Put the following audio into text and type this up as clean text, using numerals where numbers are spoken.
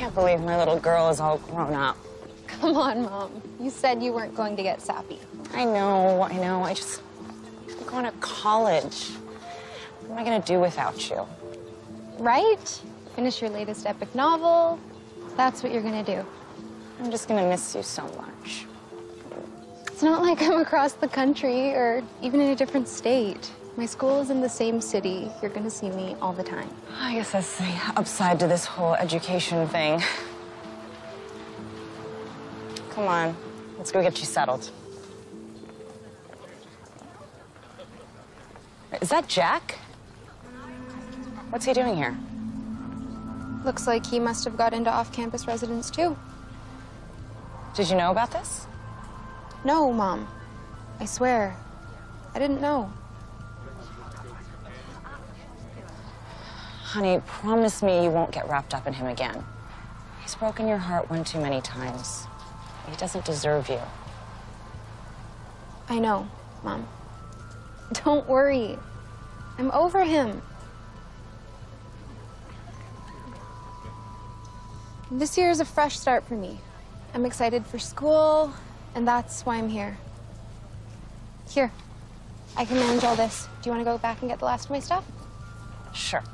can't believe my little girl is all grown up. Come on, Mom. You said you weren't going to get sappy. I know. I'm going to college. What am I going to do without you? Right? Finish your latest epic novel. That's what you're going to do. I'm just going to miss you so much. It's not like I'm across the country or even in a different state. My school is in the same city. You're going to see me all the time. I guess that's the upside to this whole education thing. Come on, let's go get you settled. Is that Jack? What's he doing here? Looks like he must have got into off-campus residence, too. Did you know about this? No, Mom. I swear. I didn't know. Honey, promise me you won't get wrapped up in him again. He's broken your heart one too many times. He doesn't deserve you. I know, Mom. Don't worry. I'm over him. This year is a fresh start for me. I'm excited for school, and that's why I'm here. Here, I can manage all this. Do you want to go back and get the last of my stuff? Sure.